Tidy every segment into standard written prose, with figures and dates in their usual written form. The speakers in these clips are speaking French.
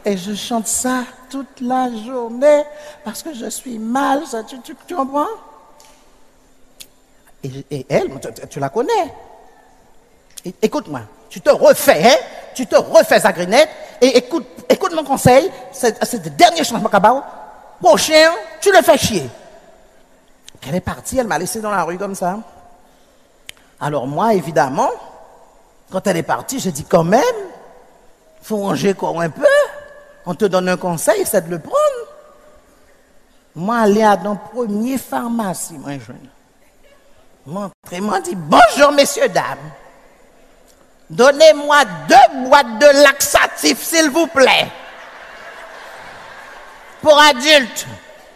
Et je chante ça toute la journée parce que je suis mal, ça, tu comprends? Et elle, tu la connais. Écoute-moi, tu te refais, hein? Tu te refais sa grenette et écoute mon conseil, c'est le dernier changement cabao. Prochain, tu le fais chier. Elle est partie, elle m'a laissé dans la rue comme ça. Alors moi, évidemment, quand elle est partie, j'ai dit quand même, faut ranger encore un peu. On te donne un conseil, c'est de le prendre. Moi, aller à dans premier pharmacie, moi, je m'a dit bonjour, messieurs, dames. Donnez-moi 2 boîtes de laxatifs, s'il vous plaît. Pour adultes.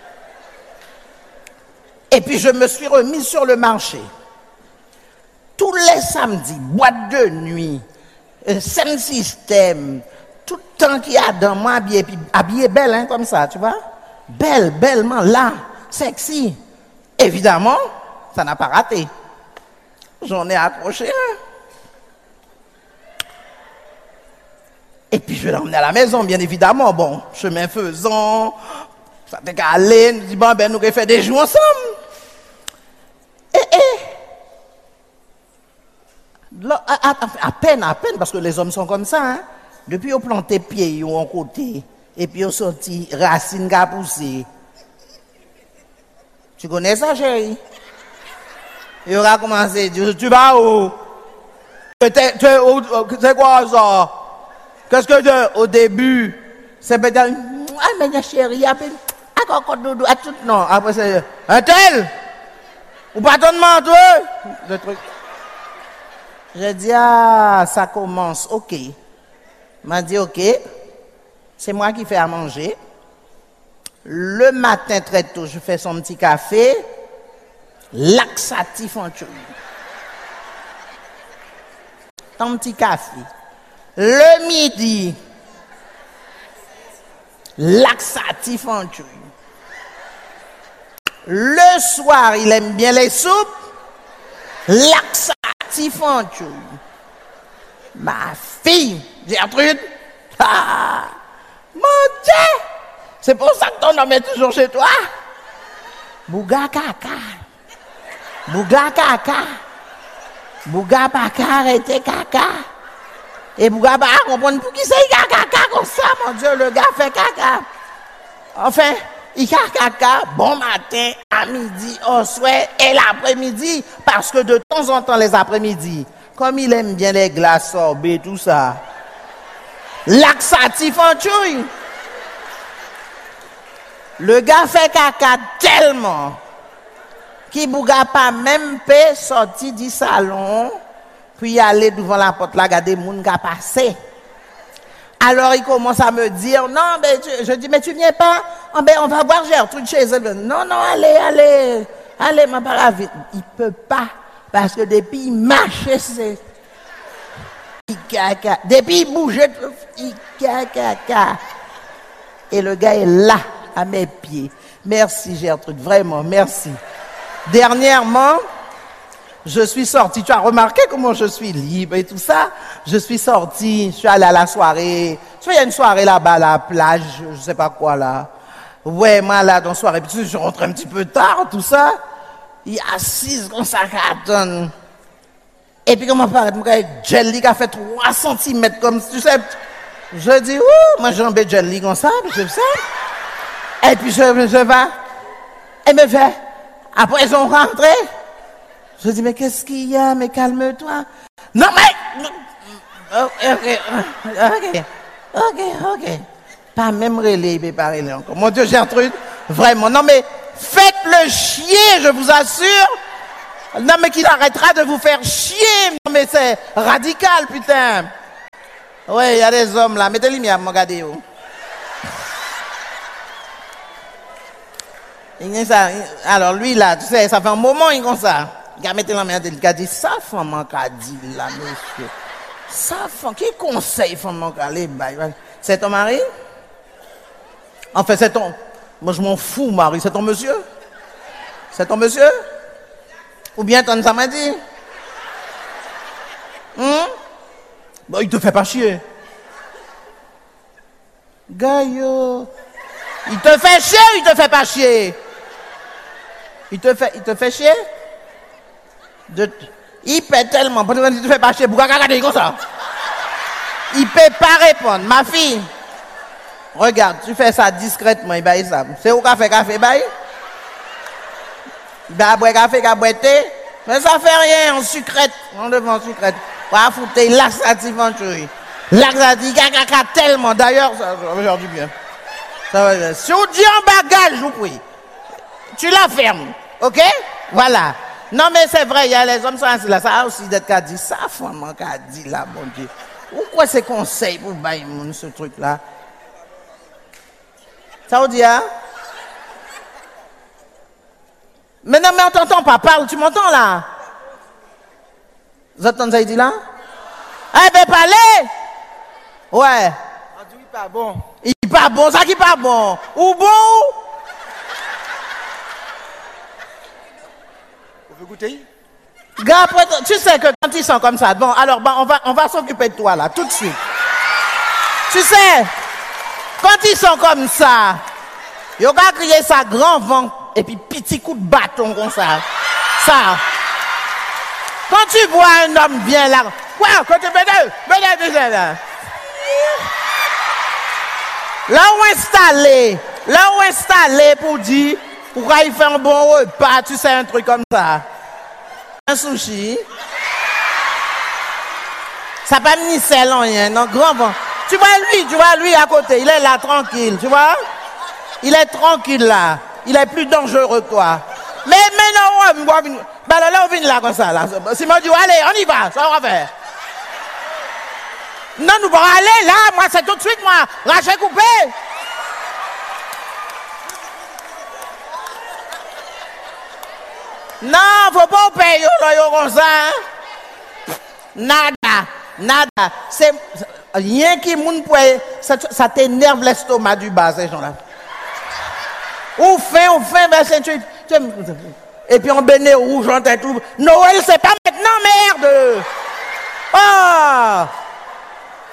Et puis je me suis remise sur le marché. Tous les samedis, boîte de nuit, Sem System, tout le temps qu'il y a dans moi, habillé belle, hein, comme ça, tu vois? Bellement, là, sexy. Évidemment, ça n'a pas raté. J'en ai accroché un. Et puis je vais l'emmener à la maison, bien évidemment. Bon, chemin faisant, ça t'est qu'à aller, nous dit, bon, ben, nous allons faire des jours ensemble. À peine, parce que les hommes sont comme ça, hein. Depuis, ils ont planté pieds, ils ont côté, et puis ils ont sorti racines qui ont poussé. Tu connais ça, chérie? Il aura commencé, tu vas où? C'est quoi ça? Qu'est-ce que tu au début? C'est peut-être, ah, mais chérie, après, non, après c'est, un tel? Ou pas ton manteau? Le truc. J'ai dit, ah, ça commence, ok. M'a dit, ok, c'est moi qui fais à manger. Le matin, très tôt, je fais son petit café, laxatif en tuile. Ton petit café. Le midi, laxatif en tuile. Le soir, il aime bien les soupes, laxatif en tuile. Ma fille, Gertrude, ah, mon Dieu, c'est pour ça que ton homme est toujours chez toi. Bouga kaka, bouga kaka, bouga pas arrêter kaka. Et Bouga pas comprendre pour qui c'est caca comme ça, mon Dieu, le gars fait caca. Enfin, il fait caca bon matin, à midi, au soir et l'après-midi, parce que de temps en temps, les après-midi, comme il aime bien les glaces sorbet, tout ça, laxatif en chouille. Le gars fait caca tellement qu'il Bouga pas même pas sorti du salon, puis aller devant la porte là, regarder les gens qui passé. Alors il commence à me dire, non, mais je dis, mais tu viens pas? Oh, ben, on va voir Gertrude chez elle. Non, allez, ma parole vite. Il peut pas, parce que depuis il marchait, c'est... Depuis il bougeait, il caca. Et le gars est là, à mes pieds. Merci Gertrude, vraiment, merci. Dernièrement, je suis sortie, tu as remarqué comment je suis libre et tout ça. Je suis sortie, je suis allée à la soirée. Tu vois, il y a une soirée là-bas à la plage, je sais pas quoi là. Ouais, moi là, dans la soirée, puis je rentre un petit peu tard, tout ça. Il y a assise comme ça, attends. Et puis comment paraît, mon gars, Jelly qui a fait 3 cm comme tu sais. Je dis, ouh, moi j'en ai Jelly comme ça, je sais. Et puis je vais, et me fait, après ils ont rentré. Je dis, mais qu'est-ce qu'il y a? Mais calme-toi. Non, mais... Ok. Pas même relais, pas relais encore. Mon Dieu, Gertrude, vraiment. Non, mais faites-le chier, je vous assure. Non, mais qu'il arrêtera de vous faire chier. Non, mais c'est radical, putain. Oui, il y a des hommes là. Mettez-les bien, regardez où. Alors, lui là, tu sais, ça fait un moment, il est comme ça. Il mettez la main, il a dit, ça, femme, qu'a dit là, monsieur. Ça, femme, qui conseille, femme, qu'a dit, c'est ton mari? Enfin, c'est ton... Moi, je m'en fous, mari. C'est ton monsieur? C'est ton monsieur? Ou bien ton ça m'a dit? Bon, il te fait pas chier. Gaillot. Il te fait chier ou il te fait pas chier? Il te fait chier? Il paie tellement. Parce que tu te fais pas chier. Pourquoi regarder comme ça? Il peut pas répondre. Ma fille, regarde, tu fais ça discrètement. Il baille ça. C'est où café, baille? Il va boire café, thé. Mais ça fait rien, en sucrète. On devant sucrète. On va foutre laxatif en chérie. Laxatif, caca tellement. D'ailleurs, ça va faire du bien. Ça va, si on dit en bagage, je vous prie, tu la fermes. OK? Voilà. Non, mais c'est vrai, il y a les hommes sensibles là. Ça a aussi d'être qu'à dire ça, femme, qu'à dire là, mon Dieu. Pourquoi ces conseils pour bailler ce truc-là? Ça vous dit, hein? Mais non, mais on t'entend pas, parle, tu m'entends là? Vous entendez ça, il dit là? Eh ben, parlez! Ouais. On dit, il pas bon. Il pas bon, ça qui pas bon. Ou bon? Vous voulez goûter? Gars, tu sais que quand ils sont comme ça, bon, alors bon, on va s'occuper de toi là, tout de suite. Tu sais, quand ils sont comme ça, ils vont crier ça grand vent et puis petit coup de bâton comme ça. Ça. Quand tu vois un homme bien là, quoi, quand tu veux là. Là où installé pour dire, pourquoi il fait un bon repas, tu sais, un truc comme ça. Un sushi. Ça pas ni sel, rien, non, grand vent. Tu vois lui à côté, il est là tranquille, tu vois? Il est tranquille là. Il est plus dangereux que toi. Mais non, là, on vient là comme ça, là. Simon dit, allez, on y va, ça on va faire. Non, nous allons aller là, moi c'est tout de suite, moi, rachet coupé. Non, faut pas payer comme ça. Hein? Nada. C'est rien qui moun pour ça t'énerve l'estomac du bas, ces gens-là. Ou fin, ben c'est et puis on béné rouge, on tout. Noël, c'est pas maintenant, merde. Oh!